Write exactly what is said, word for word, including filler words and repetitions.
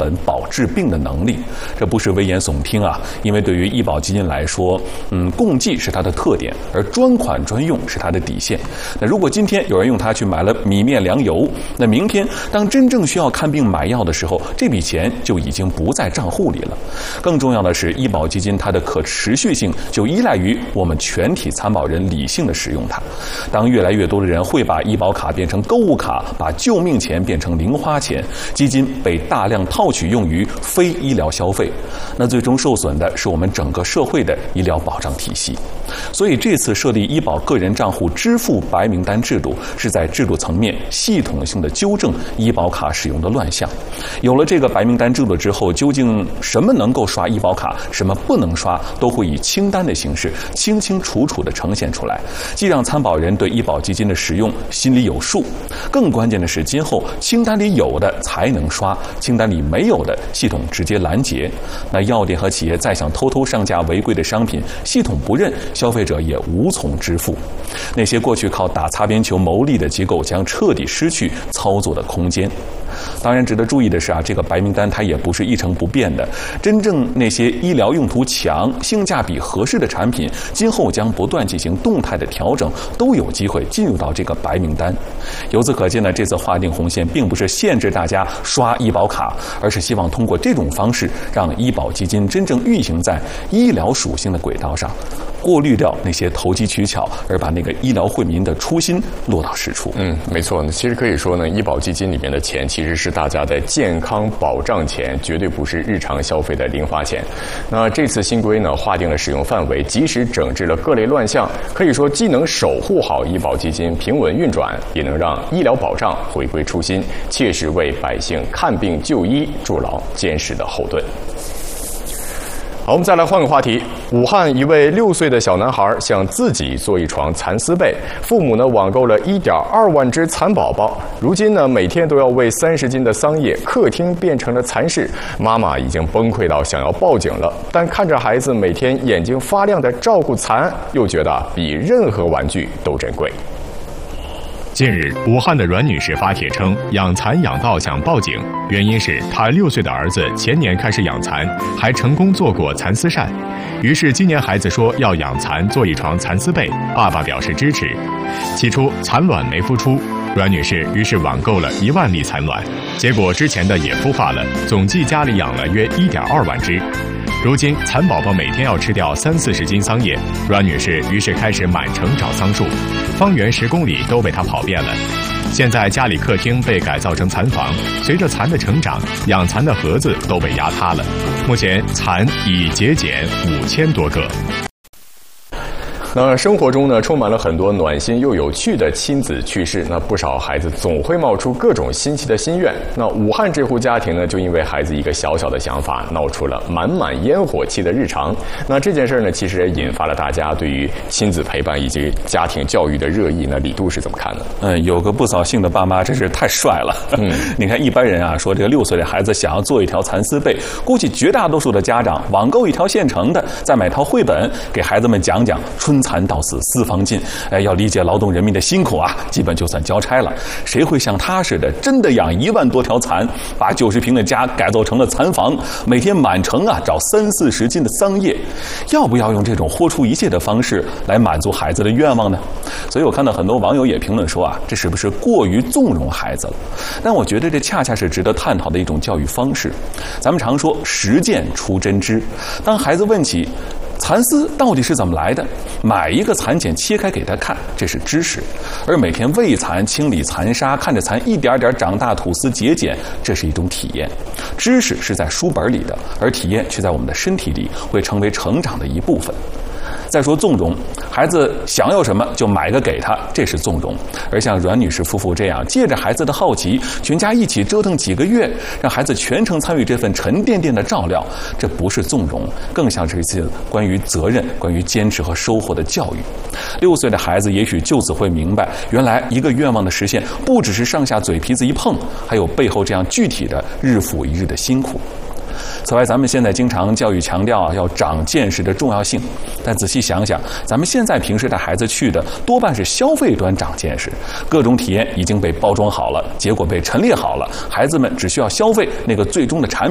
本保治病的能力。这不是危言耸听啊，因为对于医保基金来说，嗯，共济是它的特点，而专款专用是它的底线。那如果今天有人用它去买了米面粮油，那明天当真正需要看病买药的时候，这笔钱就已经不在账户里了。更重要的是，医保基金它的可持续性就依赖于我们全体参保人理性的使用它。当越来越多的人会把医保卡变成购物卡，把救命钱变成零花钱，基金被大量套取用于非医疗消费，那最终受损的是我们整个社会的医疗保障体系。所以这次设立医保个人账户支付白名单制度，是在制度层面系统性的纠正医保卡使用的乱象。有了这个白名单制度之后，究竟什么能够刷医保卡，什么不能刷，都会以清单的形式清清楚楚地呈现出来，既让参保人对医保基金的使用心里有数，更关键的是今后清单里有的才能刷，清单里没有的系统直接拦截。那药店和企业再想偷偷上架违规的商品，系统不认，消费者也无从支付。那些过去靠打擦边球牟利的机构将彻底失去操作的空间。当然值得注意的是啊，这个白名单它也不是一成不变的，真正那些医疗用途强、性价比合适的产品，今后将不断进行动态的调整，都有机会进入到这个白名单。由此可见呢，这次划定红线并不是限制大家刷医保卡，而是希望通过这种方式让医保基金真正运行在医疗属性的轨道上，过滤掉那些投机取巧，而把那个医疗惠民的初心落到实处。 嗯，没错。其实可以说呢，医保基金里面的钱其实是大家的健康保障钱，绝对不是日常消费的零花钱。那这次新规呢，划定了使用范围，及时整治了各类乱象，可以说既能守护好医保基金平稳运转，也能让医疗保障回归初心，切实为百姓看病就医筑牢坚实的后盾。好，我们再来换个话题。武汉一位六岁的小男孩想自己做一床蚕丝被，父母呢网购了一点二万只蚕宝宝，如今呢每天都要喂三十斤的桑叶，客厅变成了蚕室，妈妈已经崩溃到想要报警了。但看着孩子每天眼睛发亮的照顾蚕，又觉得比任何玩具都珍贵。近日，武汉的阮女士发帖称，养蚕养到想报警，原因是她六岁的儿子前年开始养蚕，还成功做过蚕丝扇。于是今年孩子说要养蚕做一床蚕丝被，爸爸表示支持。起初蚕卵没孵出，阮女士于是网购了一万粒蚕卵，结果之前的也孵化了，总计家里养了约一点二万只。如今蚕宝宝每天要吃掉三四十斤桑叶，阮女士于是开始满城找桑树，方圆十公里都被她跑遍了。现在家里客厅被改造成蚕房，随着蚕的成长，养蚕的盒子都被压塌了。目前蚕已节俭五千多个。那生活中呢，充满了很多暖心又有趣的亲子趣事。那不少孩子总会冒出各种新奇的心愿。那武汉这户家庭呢，就因为孩子一个小小的想法，闹出了满满烟火气的日常。那这件事呢，其实也引发了大家对于亲子陪伴以及家庭教育的热议。那李杜是怎么看的？ 嗯，有个不扫兴的爸妈真是太帅了。嗯，你看一般人啊，说这个六岁的孩子想要做一条蚕丝被，估计绝大多数的家长网购一条现成的，再买套绘本给孩子们讲讲春蚕到死丝方尽，哎，要理解劳动人民的辛苦啊，基本就算交差了。谁会像他似的，真的养一万多条蚕，把九十平的家改造成了蚕房，每天满城啊找三四十斤的桑叶？要不要用这种豁出一切的方式来满足孩子的愿望呢？所以我看到很多网友也评论说啊，这是不是过于纵容孩子了？但我觉得这恰恰是值得探讨的一种教育方式。咱们常说实践出真知，当孩子问起蚕丝到底是怎么来的，买一个蚕茧切开给他看，这是知识；而每天喂蚕、清理蚕沙，看着蚕一点点长大吐丝结茧，这是一种体验。知识是在书本里的，而体验却在我们的身体里，会成为成长的一部分。再说纵容，孩子想要什么就买个给他，这是纵容；而像阮女士夫妇这样，借着孩子的好奇，全家一起折腾几个月，让孩子全程参与这份沉甸甸的照料，这不是纵容，更像是一次关于责任、关于坚持和收获的教育。六岁的孩子也许就此会明白，原来一个愿望的实现，不只是上下嘴皮子一碰，还有背后这样具体的日复一日的辛苦。此外，咱们现在经常教育强调啊，要长见识的重要性，但仔细想想，咱们现在平时带孩子去的多半是消费端长见识，各种体验已经被包装好了，结果被陈列好了，孩子们只需要消费那个最终的产品。